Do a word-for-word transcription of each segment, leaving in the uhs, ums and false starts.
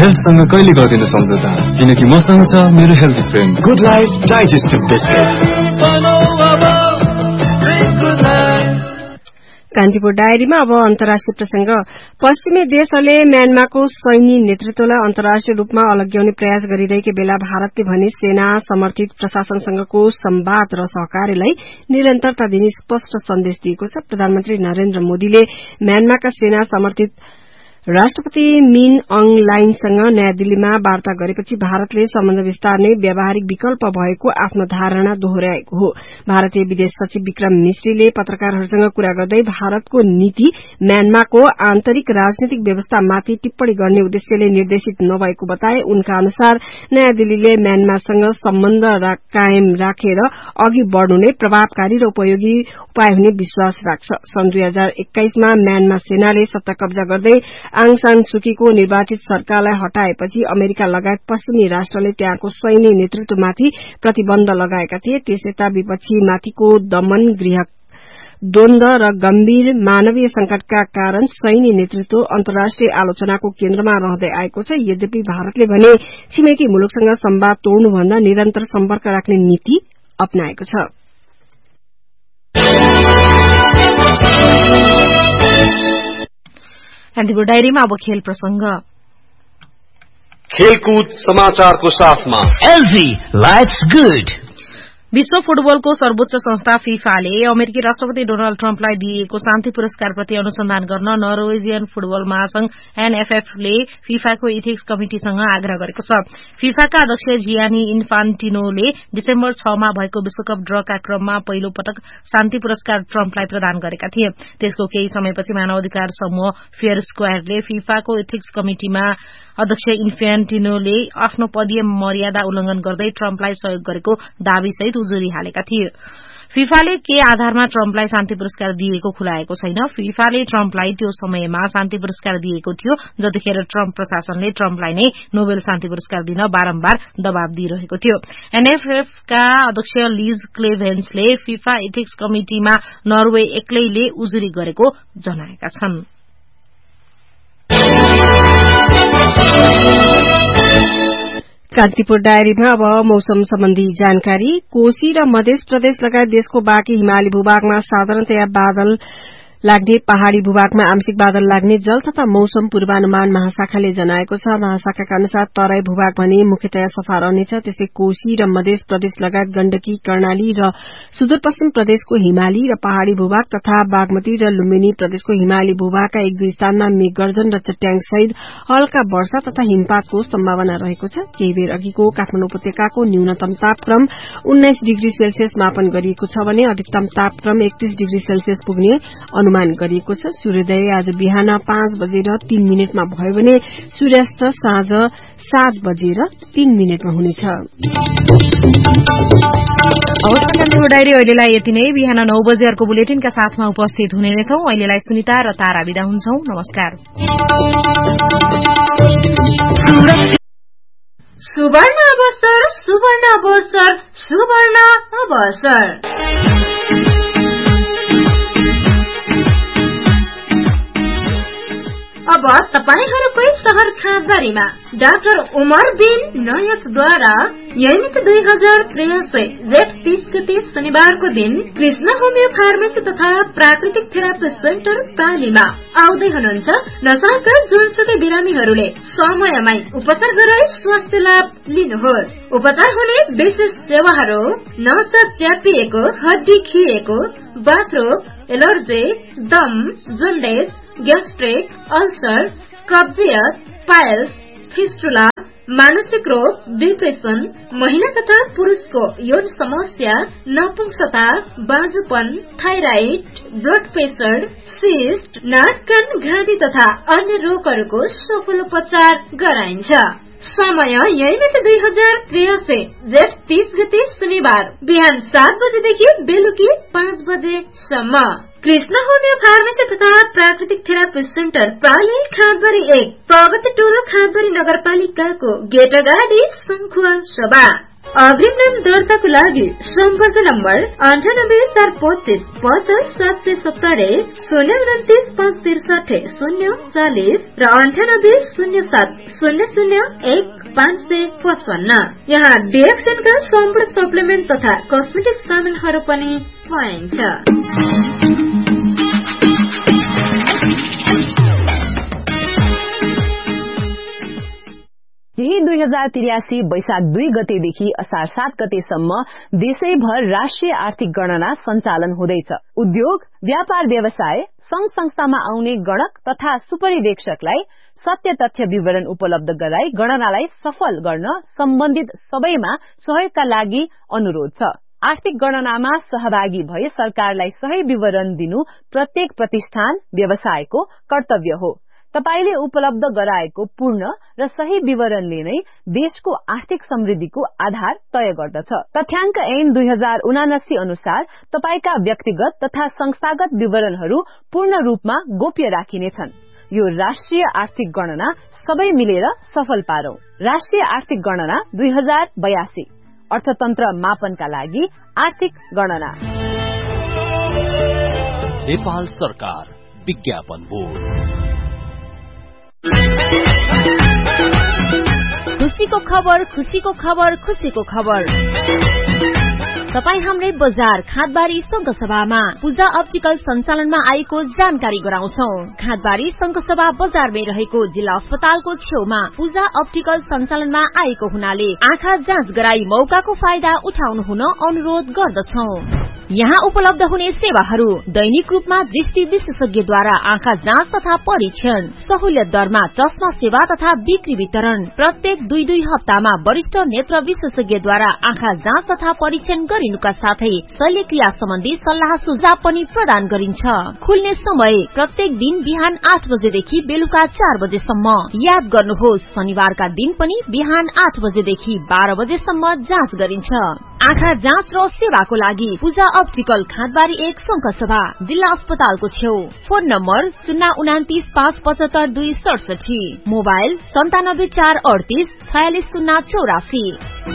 हेल्थसँग कहिले गर्दिन सम्झौता, किनकि मसँग छ मेरो healthy friend good life digestive biscuit. Kantipur डायरीमा अब अन्तर्राष्ट्रिय प्रसंग। पश्चिमी देशहरूले म्यानमारको सैन्य नेतृत्वलाई अन्तर्राष्ट्रिय रूपमा अलग्याउने प्रयास गरिरहेको बेला भारतले भने सेना समर्थित प्रशासनसँगको संवाद र सहकार्यलाई निरन्तरता दिने स्पष्ट सन्देश दिएको छ। प्रधानमन्त्री नरेन्द्र मोदीले म्यानमारका सेना समर्थित राष्ट्रपति मिन अङ लाइनसँग नयाँ दिल्लीमा वार्ता गरेपछि भारतले सम्बन्ध विस्तार्ने व्यावहारिक विकल्प भएको आफ्नो धारणा दोहोर्याएको हो। भारतीय विदेश सचिव विक्रम मिश्रीले पत्रकारहरूसँग कुरा गर्दै भारतको नीति म्यानमारको आन्तरिक राजनीतिक व्यवस्थामाथि टिप्पणी गर्ने उद्देश्यले निर्देशित नभएको बताए। उनका अनुसार नयाँ दिल्लीले म्यानमारसँग सम्बन्ध कायम राखेर अघि बढ़नु नै प्रभावकारी र उपयोगी उपाय हुने विश्वास राख्छ। सन् दुई हजार एक्काइसमा म्यानमार सेनाले सत्ता कब्जा गर्दै आङ सान सुकीको निर्वाचित सरकारलाई हटाएपछि अमेरिका लगायत पश्चिमी राष्ट्रले त्यहाँको सैन्य नेतृत्वमाथि प्रतिबन्ध लगाएका थिए। त्यसयता विपक्षीमाथिको दमन, गृह द्वन्द र गम्भीर मानवीय संकटका कारण सैन्य नेतृत्व अन्तर्राष्ट्रिय आलोचनाको केन्द्रमा रहँदै आएको छ। यद्यपि भारतले भने छिमेकी मुलुकसँग संवाद तोड्नुभन्दा निरन्तर सम्पर्क राख्ने नीति अपनाएको छ। कान्तिपुर डायरीमा अब खेल प्रसंग। खेलकूद समाचारको साथमा एलजी लाइफ्स गुड। विश्व फुटबलको सर्वोच्च संस्था फिफाले अमेरिकी राष्ट्रपति डोनाल्ड ट्रम्पलाई दिइएको शान्ति पुरस्कारप्रति अनुसन्धान गर्न नर्वेजियन फुटबल महासंघ एनएफएफले फिफाको इथिक्स कमिटिसँग आग्रह गरेको छ। फिफाका अध्यक्ष जियानी इन्फान्टिनोले डिसेम्बर छमा भएको विश्वकप ड्रका क्रममा पहिलो पटक शान्ति पुरस्कार ट्रम्पलाई प्रदान गरेका थिए। त्यसको केही समयपछि मानवाधिकार समूह फेयर स्क्वायरले फिफाको इथिक्स कमिटिमा अध्यक्ष इन्फान्टिनोले आफ्नो पदीय मर्यादा उल्लंघन गर्दै ट्रम्पलाई सहयोग गरेको दावीसहित उजुरी हालेका थिए। फिफाले के आधारमा ट्रम्पलाई शान्ति पुरस्कार दिएको खुलाएको छैन। फिफाले ट्रम्पलाई त्यो समयमा शान्ति पुरस्कार दिएको थियो जतिखेर ट्रम्प प्रशासनले ट्रम्पलाई नै नोबेल शान्ति पुरस्कार दिन बारम्बार दबाव दिइरहेको थियो। एनएफएफका अध्यक्ष लिज क्लेभेन्सले फिफा इथिक्स कमिटिमा नर्वे एक्लैले उजुरी गरेको जनाएका छन्। कान्तिपुर डायरीमा अब मौसम सम्बन्धी जानकारी। कोशी र मध्य प्रदेश लगायत देशको बाँकी हिमाली भूभागमा साधारणतया बादल लाग्ने, पहाड़ी भूभागमा आंशिक बादल लाग्ने जल तथा मौसम पूर्वानुमान महाशाखाले जनाएको छ। महाशाखाका अनुसार तराई भूभाग भने मुख्यतया सफा रहनेछ। त्यस्तै कोशी र मध्य प्रदेश लगायत गण्डकी, कर्णाली र सुदूरपश्चिम प्रदेशको हिमाली र पहाड़ी भूभाग तथा बागमती र लुम्बिनी प्रदेशको हिमाली भूभागका एक दुई स्थानमा मेघगर्जन र चट्याङ सहित हल्का वर्षा तथा हिमपातको सम्भावना रहेको छ। केही बेर अघिको काठमाडौँ उपत्यकाको न्यूनतम तापक्रम उन्नाइस डिग्री सेल्सियस मापन गरिएको छ भने अधिकतम तापक्रम एकतीस डिग्री सेल्सियस पुग्ने अनुमान गरिएको छ। सूर्योदय आज बिहान पाँच बजेर तीन मिनटमा भयो भने सूर्यास्त साँझ सात बजेर तीन मिनटमा हुनेछ। कान्तिपुर डायरी अहिलेलाई यति नै। बिहान नौ बजे अर्को बुलेटिनका साथमा उपस्थित हुने नै छौं। अहिलेलाई सुनिता र तारा बिदा हुन्छौं। नमस्कार। सुवर्ण अवसर, सुवर्ण अवसर, सुवर्ण अवसर। अब तपाईहरूकै शहर खाँदबारीमा डाक्टर उमर बिन नयसद्वारा यमित दुई हजार त्रियासी जेठ तीस गते शनिबारको दिन कृष्ण होमियो फार्मेसी तथा प्राकृतिक थेरापी सेन्टर प्रालीमा आउँदै हुनुहुन्छ नसाका जुनसुकै बिरामीहरूले समयमै उपचार गराई स्वास्थ्य लाभ लिनुहोस्। उपचार हुने विशेष सेवाहरू नसा च्यापिएको, हड्डी खिएको, बाथरोग, एलर्जी, दम, जन्डेस, ग्यास्ट्रिक, अल्सर, कब्जियत, पाइल्स, फिस्टुला, मानसिक रोग, डिप्रेसन, महिला तथा पुरुषको यौन समस्या, नपुंसकता, बाँझोपन, थाइराइड, ब्लड प्रेसर, सिस्ट, नाक कान घाँटी तथा अन्य रोगहरूको सफल उपचार गराइन्छ। समय यही दुई हजार त्रियासी जेठ तीस गते शनिबार बिहान सात बजेदेखि बेलुकी पाँच बजेसम्म। कृष्ण होमियो फार्मेसी तथा प्राकृतिक थेरापी सेन्टर प्राली खाँदबारी एक प्रगति टोल खाँदबारी नगरपालिकाको गेट अगाडि शङ्खुवा सभा। अग्रिम नाम दर्ताको लागि सम्पर्क नम्बर अन्ठानब्बे चार पच्चीस पचास सात सय सत्तरी, शून्य उन्तिस पाँच त्रिसठी शून्य चालिस र अन्ठानब्बे शून्य सात शून्य शून्य एक पाँच सय पचपन्न। यहाँ डिएक्सनका सम्पूर्ण सप्लिमेन्ट तथा कस्मेटिक सामानहरू पनि पाइन्छ। यही दुई हजार त्रियासी वैशाख दुई गतेदेखि असार सात गतेसम्म देशैभर राष्ट्रिय आर्थिक गणना सञ्चालन हुँदैछ। उद्योग, व्यापार व्यवसाय, संघ संस्थामा आउने गणक तथा सुपरिवेक्षकलाई सत्य तथ्य विवरण उपलब्ध गराई गणनालाई सफल गर्न सम्बन्धित सबैमा सहयोगका लागि अनुरोध छ। आर्थिक गणनामा सहभागी भए सरकारलाई सही विवरण दिनु प्रत्येक प्रतिष्ठान व्यवसायको कर्तव्य हो। तपाईले उपलब्ध गराएको पूर्ण र सही विवरणले नै देशको आर्थिक समृद्धिको आधार तय गर्दछ। तथ्याङ्क ऐन दुई हजार उनासी अनुसार तपाईका व्यक्तिगत तथा संस्थागत विवरणहरू पूर्ण रूपमा गोप्य राखिनेछन्। यो राष्ट्रिय आर्थिक गणना सबै मिलेर सफल पारौं। राष्ट्रिय आर्थिक गणना दुई हजार बयासी अर्थतन्त्र मापनका लागि आर्थिक गणना। नेपाल सरकार विज्ञापन बोर्ड। खुशीको खबर, खुशीको खबर, खुशीको खबर। तपाई हाम्रै बजार खादबारी संघसभामा पूजा अप्टिकल सञ्चालनमा आएको जानकारी गराउँछौं। खादबारी संघसभा बजारमै रहेको जिल्ला अस्पतालको छेउमा पूजा अप्टिकल सञ्चालनमा आएको हुनाले आँखा जाँच गराई मौकाको फाइदा उठाउनु हुन अनुरोध गर्दछौं। यहाँ उपलब्ध हुने सेवाहरू दैनिक रूपमा दृष्टि विशेषज्ञद्वारा आँखा जाँच तथा परीक्षण, सहुलियत दरमा चस्मा सेवा तथा बिक्री वितरण, प्रत्येक दुई दुई हप्तामा वरिष्ठ नेत्र विशेषज्ञद्वारा आँखा जाँच तथा परीक्षण गरिनुका साथै शल्यक्रिया सम्बन्धी सल्लाह सुझाव पनि प्रदान गरिन्छ। खुल्ने समय प्रत्येक दिन बिहान आठ बजेदेखि बेलुका चार बजेसम्म। याद गर्नुहोस्, शनिबारका दिन पनि बिहान आठ बजेदेखि बाह्र बजेसम्म जाँच गरिन्छ। आँखा जाँच र सेवाको लागि पूजा अप्टिकल खादबारी एक संघसभा जिल्ला अस्पतालको छेउ। फोन नम्बर शून्य उनातिस पाँच पचहत्तर दुई सडसठी, मोबाइल सन्तानब्बे चार अडतिस छयालिस शून्य चौरासी।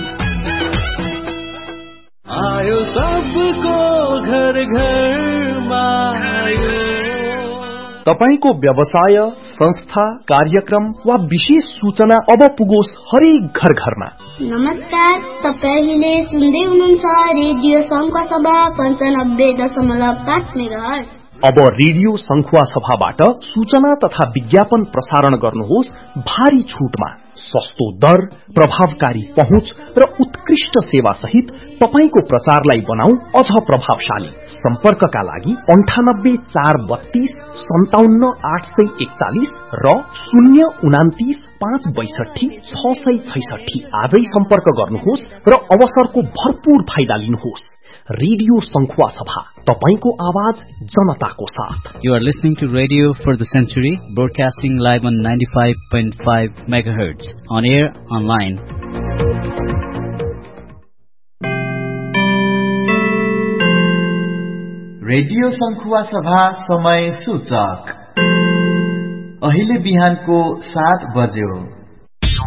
आयो सबको घर घरमा आयो। तपाईको व्यवसाय, संस्था, कार्यक्रम वा विशेष सूचना अब पुगोस् हरेक घर घरमा। नमस्कार, तपाईले सुन्दै हुनुहुन्छ रेडियो संखुवा सभा पन्चानब्बे दशमलव पाँच मेगाहर्ज। अब रेडियो संखुवा सभाबाट सूचना तथा विज्ञापन प्रसारण गर्नुहोस् भारी छुटमा। सस्तो दर, प्रभावकारी पहुँच र उत्कृष्ट सेवा सहित तपाईको प्रचारलाई बनाऊ अझ प्रभावशाली। सम्पर्कका लागि अन्ठानब्बे चार बत्तीस सन्ताउन्न आठ सय एकचालिस र शून्य उनातिस पाँच बैसठी छ सय छैसठी आजै सम्पर्क गर्नुहोस् र अवसरको भरपूर फाइदा लिनुहोस्। रेडियो संखुवा सभा, तपाईको आवाज जनताको साथ। You are listening to Radio for the Century, broadcasting live on ninety-five point five megahertz, on air, online. Radio संखुवा सभा समय सूचक अहिले बिहानको सात बज्यो।